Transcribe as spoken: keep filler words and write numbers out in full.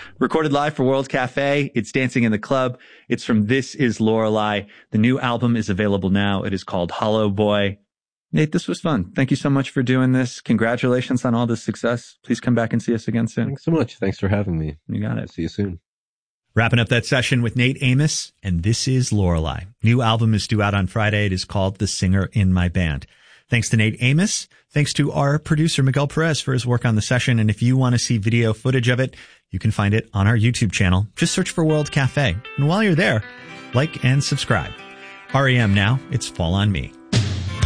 Recorded live for World Cafe. It's Dancing in the Club. It's from This Is Lorelei. The new album is available now. It is called Hollow Boy. Nate, this was fun. Thank you so much for doing this. Congratulations on all this success. Please come back and see us again soon. Thanks so much. Thanks for having me. You got it. See you soon. Wrapping up that session with Nate Amos, and This Is Lorelei. New album is due out on Friday. It is called The Singer in My Band. Thanks to Nate Amos. Thanks to our producer, Miguel Perez, for his work on the session. And if you want to see video footage of it, you can find it on our YouTube channel. Just search for World Cafe. And while you're there, like and subscribe. R E M now. It's Fall on Me.